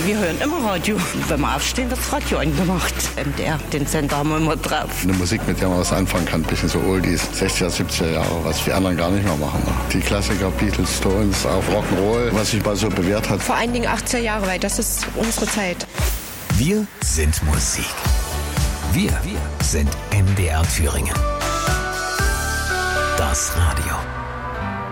wir hören immer Radio. Wenn wir aufstehen, wird das Radio angemacht. MDR, den Sender haben wir immer drauf. Eine Musik, mit der man was anfangen kann, ein bisschen so Oldies, 60er, 70er Jahre, was die anderen gar nicht mehr machen. Die Klassiker, Beatles, Stones, auch Rock'n'Roll, was sich mal so bewährt hat. Vor allen Dingen 80er Jahre, weil das ist unsere Zeit. Wir sind Musik. Wir sind MDR Thüringen. Das Radio.